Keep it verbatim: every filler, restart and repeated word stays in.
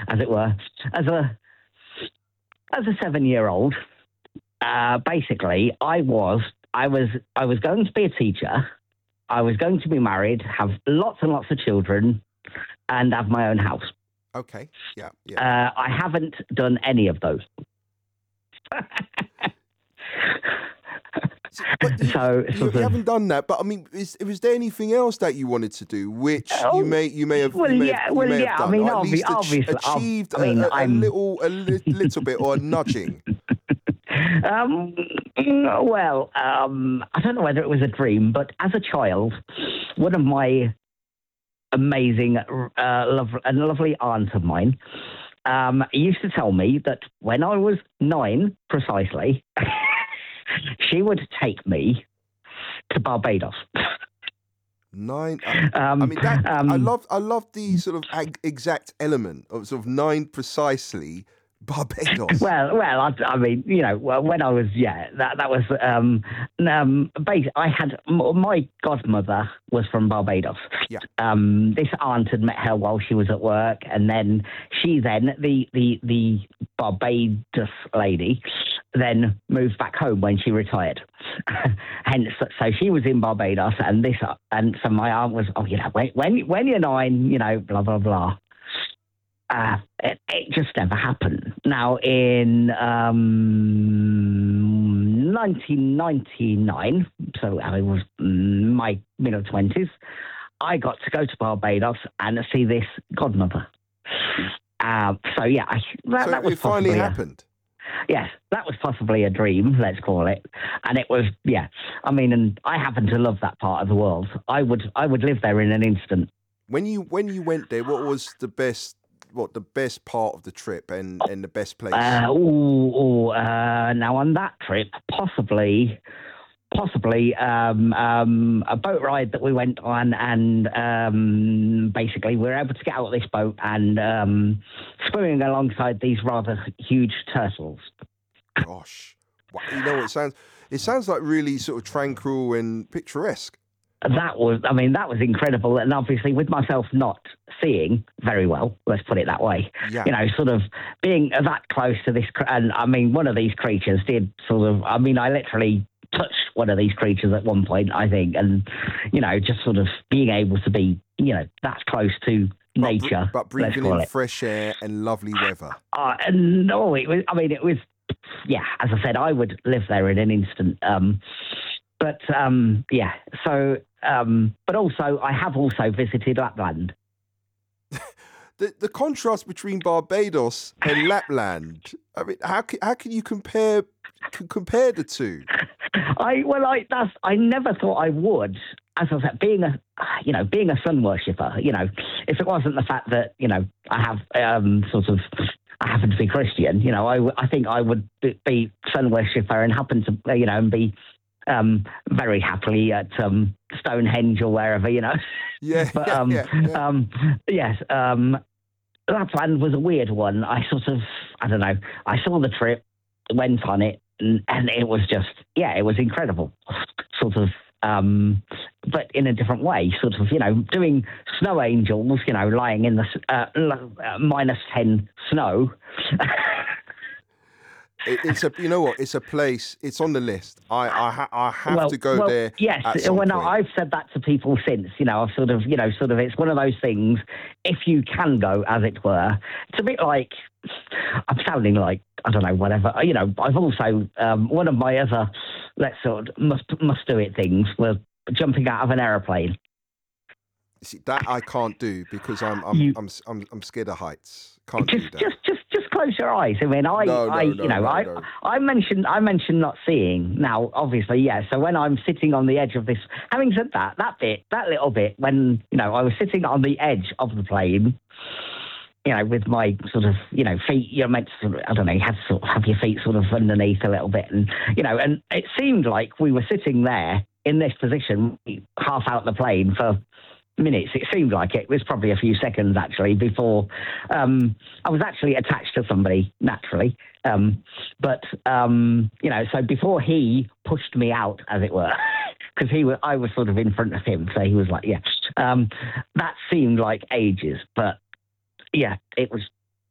as it were. As a as a seven-year-old, uh, basically, I was I was I was going to be a teacher. I was going to be married, have lots and lots of children, and have my own house. Okay. Yeah. Yeah. Uh, I haven't done any of those. But you, so you, sort you of, haven't done that. But I mean, is, was there anything else that you wanted to do, which Oh, you may you may have well, you may yeah, have, you well, may yeah. have done, I mean, or at obvi- least ach- obviously, ob- achieved I mean, a, a, a I'm little a li- little bit or a nudging? um, well, um, I don't know whether it was a dream, but as a child, one of my amazing, uh, lov- a lovely aunt of mine um, used to tell me that when I was nine, precisely, she would take me to Barbados. Nine. I, Um, I mean, that um, I love. I love the sort of ag- exact element of sort of nine precisely. Barbados. Well, well, I, I mean, you know, well, when I was, yeah, that that was, um, um, basically, I had my godmother was from Barbados. Yeah. Um, this aunt had met her while she was at work, and then she then the the the Barbados lady then moved back home when she retired. Hence, so she was in Barbados, and this, and so my aunt was, oh, you know, when when when you're nine, you know, blah blah blah. Uh, it, it just never happened. Now, in um, nineteen ninety-nine, so I was my middle twenties, I got to go to Barbados and see this godmother. Uh, so, yeah, I, that, so that was it finally possibly happened. A, yes, that was possibly a dream, let's call it. And it was, yeah, I mean, and I happen to love that part of the world. I would, I would live there in an instant. When you when you went there, what was the best? What the best part of the trip and, and the best place? Uh, ooh, ooh, uh, now on that trip, possibly, possibly um, um, a boat ride that we went on, and um, basically we were able to get out of this boat and um, swimming alongside these rather huge turtles. Gosh, wow. You know what it sounds? It sounds like really sort of tranquil and picturesque. That was, I mean, that was incredible. And obviously with myself not seeing very well, let's put it that way, Yeah. you know, sort of being that close to this, and I mean, one of these creatures did sort of, I mean, I literally touched one of these creatures at one point, I think, and, you know, just sort of being able to be, you know, that close to But, nature. but breathing let's call in it. fresh air and lovely weather. Uh, and no, it was, I mean, it was, yeah, as I said, I would live there in an instant. Um, but um, yeah, so, um, but also, I have also visited Lapland. The the contrast between Barbados and Lapland. I mean, how can how can you compare c- compare the two? I well, I that's I never thought I would. As I said, being a you know being a sun worshipper, you know, if it wasn't the fact that you know I have um, sort of I happen to be Christian, you know, I I think I would be sun worshipper and happen to you know and be um, very happily at um, Stonehenge or wherever, you know. Yeah, but yeah, um, yeah, yeah. um, yes, um, Lapland was a weird one. I sort of I don't know. I saw the trip, went on it, and, and it was just yeah, it was incredible. Sort of. Um, but in a different way, sort of, you know, doing snow angels, you know, lying in the uh, uh, minus ten snow. It, it's a you know what? It's a place. It's on the list. I I, ha- I have well, to go well, there. Yes, at some when point. I've said that to people since, you know, I've sort of, you know, sort of, it's one of those things. If you can go, as it were, it's a bit like I'm sounding like I don't know, whatever. You know, I've also um, one of my other let's sort of must must do it things was jumping out of an aeroplane. See, that I can't do because I'm I'm You- I'm I'm, I'm scared of heights. Can't Just, do that. just, just, just close your eyes. I mean, I, No, no, I, no, you know, no, I, no. I mentioned, I mentioned not seeing. Now, obviously, yeah. So when I'm sitting on the edge of this, having said that, that bit, that little bit, when you know, I was sitting on the edge of the plane, you know, with my sort of, you know, feet. You're meant to, sort of, I don't know, you have to sort of have your feet sort of underneath a little bit, and you know, and it seemed like we were sitting there in this position, half out the plane for minutes. It seemed like it was probably a few seconds actually before um, I was actually attached to somebody naturally. Um, but um, you know, so before he pushed me out, as it were, because he was, I was sort of in front of him, so he was like, yeah. Um, that seemed like ages, but yeah, it was